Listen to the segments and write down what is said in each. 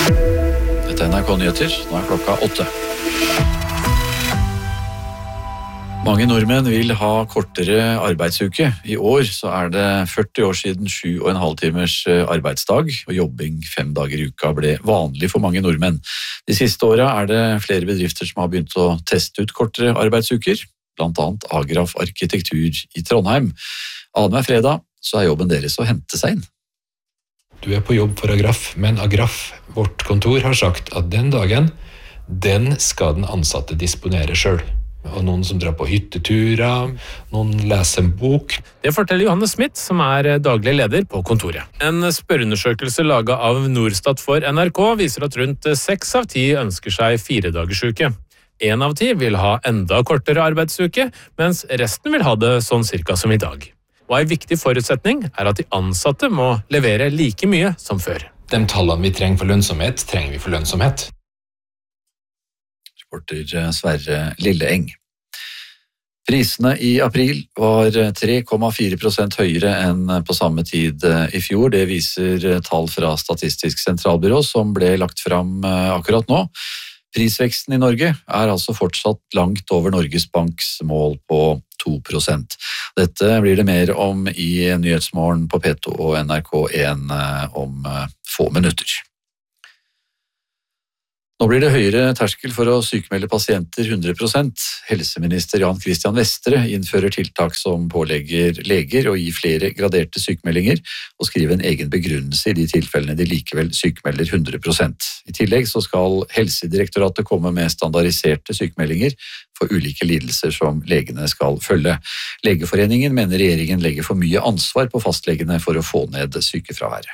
Dette NRK Nyheter, nå klokka 8. Mange nordmenn vil ha kortere arbeidsuke. I år så det 40 år siden 7,5 timers arbeidsdag, og jobbing 5 dager i uka ble vanlig for mange nordmenn. De siste årene det flere bedrifter som har begynt å teste ut kortere arbeidsuker, blant annet Agraf Arkitektur i Trondheim. Annenhver fredag så jobben deres å hente seg inn. Du på jobb for Agraf, men Agraf, vårt kontor, har sagt at den dagen, den skal den ansatte disponere selv. Og noen som drar på hytteturer, noen leser en bok. Det forteller Johanne Smith, som daglig leder på kontoret. En spørreundersøkelse laget av Norstat for NRK viser at rundt 6 av 10 ønsker seg 4-dagersuke. 1 av 10 vil ha enda kortere arbeidsuke, mens resten vil ha det sånn cirka som i dag. Og en viktig forutsetning at de ansatte må levere like mye som før. De tallene vi trenger for lønnsomhet, trenger vi for lønnsomhet. Reporter Sverre Lilleeng. Prisene i april var 3,4% høyere enn på samme tid i fjor. Det viser tall fra Statistisk sentralbyrå som ble lagt fram akkurat nå. Prisveksten i Norge altså fortsatt langt over Norges Banks mål på 2%. Dette blir det mer om i Nyhetsmorgen på P2 og NRK1 om få minutter. Nå blir det høyere terskel for å sykmelde pasienter 100%. Helseminister Jan Christian Vestre innfører tiltak som pålegger leger å gi flere graderte sykmeldinger og skrive en egen begrunnelse i de tilfellene de likevel sykmelder 100%. I tillegg så skal Helsedirektoratet komme med standardiserte sykmeldinger for ulike lidelser som legene skal følge. Legeforeningen mener regjeringen legger for mye ansvar på fastlegene for å få ned sykefraværet.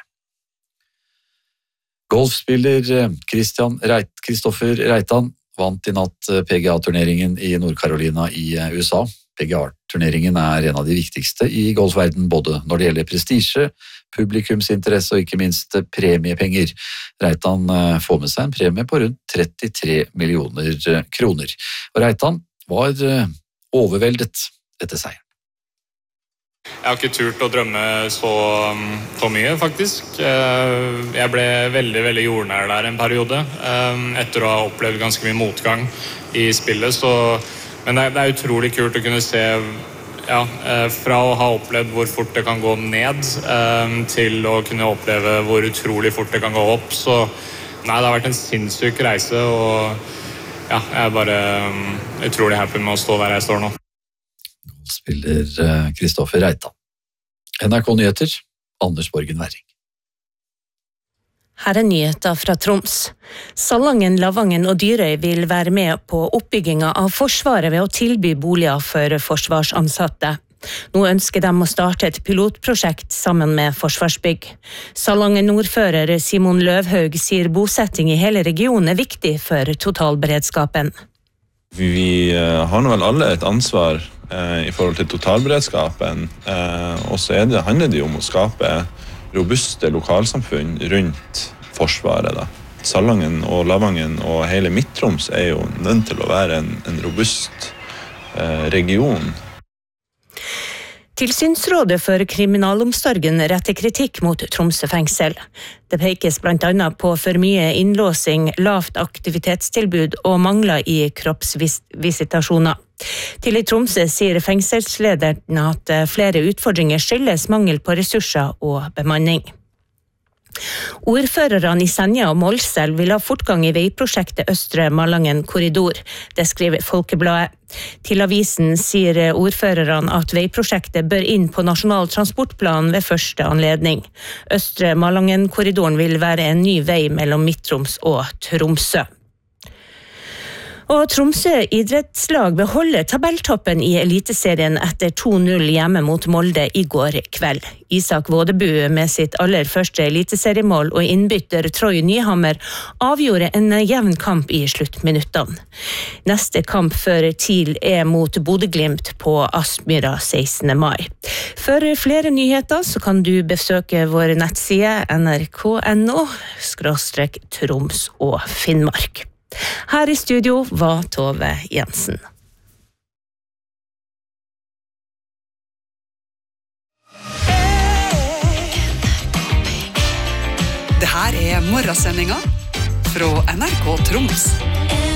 Golfspiller Kristoffer Reitan vant i natt PGA-turneringen i Nord-Carolina i USA. PGA-turneringen en av de viktigste i golfverden, både når det gjelder prestisje, publikumsinteresse og ikke minst premiepenger. Reitan får med seg en premie på rundt 33 millioner kroner. Og Reitan var overveldet etter seieren. Jeg har ikke turt å drømme så mye, faktisk. Jeg ble veldig jordnær der en periode, etter å ha opplevd ganske mye motgang i spillet. Men det utrolig kult å kunne se, fra å ha opplevd hvor fort det kan gå ned, til å kunne oppleve hvor utrolig fort det kan gå opp. Så det har vært en sinnssyk reise, og jeg bare utrolig happy med å stå der jeg står nå. Spiller Kristoffer Reitan. NRK Nyheter, Anders Borgen Werring. Her nyheter fra Troms. Salangen, Lavangen og Dyrøy vil være med på oppbygginga av Forsvaret ved å tilby boliger for forsvarsansatte. Nå ønsker de å starte et pilotprosjekt sammen med Forsvarsbygg. Salangen ordfører Simon Løvhaug sier bosetting i hele regionen viktig for totalberedskapen. Vi har nå vel alle et ansvar i forhold til totalberedskapen, og så handler det om å skape robuste lokalsamfunn rundt Forsvaret. Salangen og Lavangen og hele Midt-Troms jo nødt til å være en robust region. Tilsynsrådet for kriminalomsorgen retter kritikk mot Tromsø fengsel. Det pekes blant annet på for mye innlåsing, lavt aktivitetstilbud og mangler i kroppsvisitasjoner. Til i Tromsø sier fengselslederen at flere utfordringer skyldes mangel på ressurser og bemanning. Ordførerne i Senja og Målselv vil ha fortgang i veiprosjektet Østre Malangen korridor. Det skriver Folkebladet. Til avisen sier ordførerne at veiprosjektet bør inn på Nasjonal transportplan ved første anledning. Østre Malangen korridoren vil være en ny vei mellom Midt-Troms og Tromsø. Og Tromsø idrettslag beholder tabelltoppen i Eliteserien etter 2-0 hjemme mot Molde i går kveld. Isak Vådebu med sitt aller første eliteseriemål og innbytter Troy Nyhammer avgjorde en jevn kamp i sluttminuttene. Neste kamp før TIL mot Bodø/Glimt på Aspmyra 16. mai. For flere nyheter så kan du besøke vår nettside nrk.no/Troms og Finnmark. Her i studio var Tove Jensen. Det her morgensendinga fra NRK Troms.